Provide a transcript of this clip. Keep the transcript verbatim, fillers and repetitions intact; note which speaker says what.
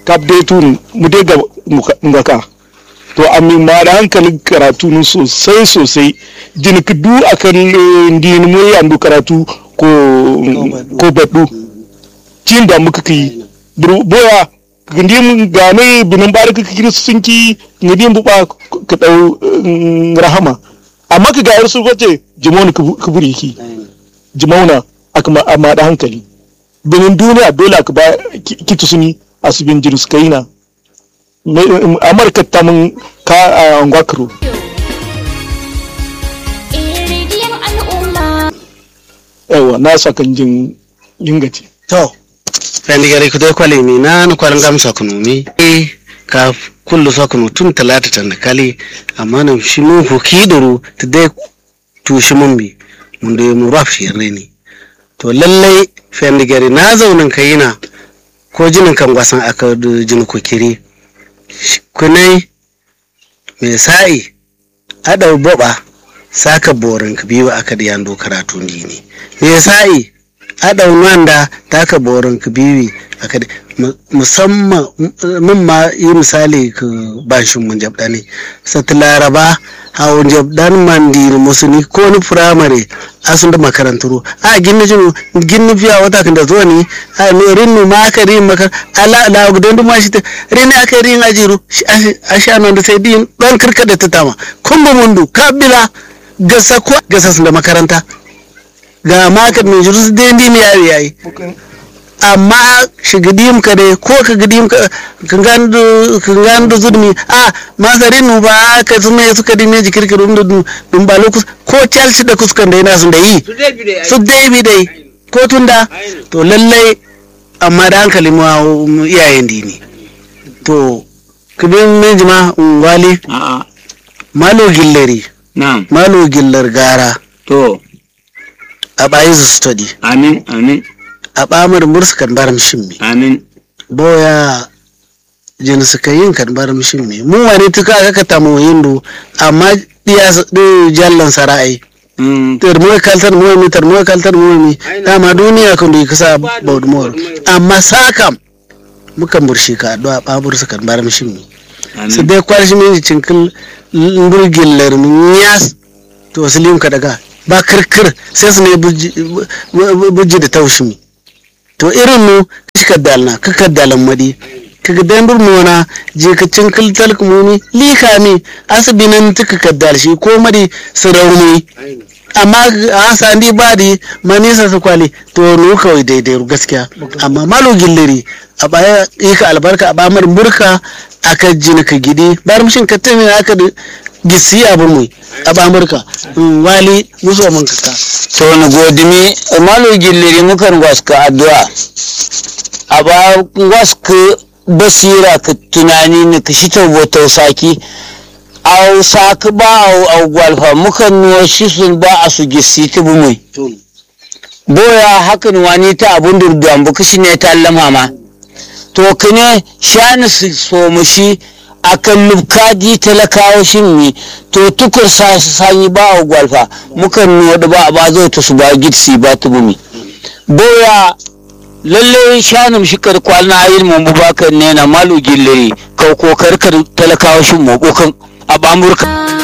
Speaker 1: update mu dai ga ngaka to amma ma da hankalin karatu nun sosai sosai jin kudu akan din mu yandu karatu ko ko badu tin da muka kai boya gindim gane binin barka kiristanci ngidim buba ka dau rahama amma ka ga su gote jimon kuburi ki jimauna aka amma da hankali binin duniya dole aka ba kitu suni asibin jirus kaina amurka ta mun ka a ngwakro yawa na sakan jin yingati
Speaker 2: to fandi gari ku dai kwale mi na na kwalan gam sakunu mi eh ka kullu sakunu tun talata tan kali amma nan shi mun ku kiduru ta dai to shi mun bi mun dai mu rafi reni to lallai fandi gari na zaunin kayina ko jinin kan gwasan aka jin ku kiri kunai me sai adau boba saka borin ka biwa aka da yando karatu ni ne me sai adau wanda taka borin ka biwi aka musamman mun ma yi misali ka bashin mun jabda ne sat laraba hawon jabdan mandi musuni ko ni primary asun da makaranturu a ginni jinu ginni fiya wata kan da zo ni a ne rinnu ma ka rin makar ala la gudan du ma shi rin aka rin ajiru a sha nan da sai din dan kirkada ta tama kun ba mundu kabila gasa ko gasa sun da makaranta ga makar mai jurus da ndi ne yayi yayi amma shigidim ka dai ko ka gidim ka kangandu kangandu zudmi a masarin nu ba ka sume suka dine jikirkiru dun dun ba lokus ko Chelsea da kuskan dai na sun da yi su dai bi dai ko tunda to lallai amma da hankali mu iyayen dini to kibin menjima wali
Speaker 3: a a
Speaker 2: malo gilleri
Speaker 3: na'am
Speaker 2: malo gillar gara
Speaker 3: to
Speaker 2: a bayi su study
Speaker 3: amin amin
Speaker 2: a bamar murskan baram shimmi
Speaker 3: amin
Speaker 2: boya jin suka yin kan baram shimmi mu wani tuka aka kata mu hindu amma diya du jallan sarai
Speaker 3: mm
Speaker 2: ter mu kaltar mu mi ter mu kaltar mu mi dama duniya kun di kasa baud mu amma sakam muka murshi ka do a babur su kan baram shimmi su dai kwalshi min cinkil ngurgillar mun yas to slim ka daga ba kirkir sai su ne bujji da taushimi to irin mu kika dalna kaka dalan madi kaga dandur mona je ka cinkil talkumuni likami asbinan tuka kaddal shi ko madi sarauni amma a sandi badi manisa su kwali to nu kawai daidai gaskiya amma malo gilliri a baya ika albarka a bamar burka aka jina ka gidi bar mushin ka tani aka gisi abun mu a bamurka wali muso mun kaka
Speaker 3: to na godimi malo gilliri mukan waska addu'a a ba waska basira ka tunani ne ka shita boto saki au sak ba au au gwalfa mukan nuwa shi sun ba a su gisi ta bumai boya hakan wani ta abun durduwan bu kashi ne ta lamama to kine shani su so mushi akan lubkadi talakawa shin mi to tukur sa sanyi ba a gwalfa mukan nuwa da ba ba zo ta su ba gitsi ba ta bumi boya lalle shanum shikar kwalna ayin mu bubakar ne na malu gilliri kau kokar talakawa shin mu kokan a bamurka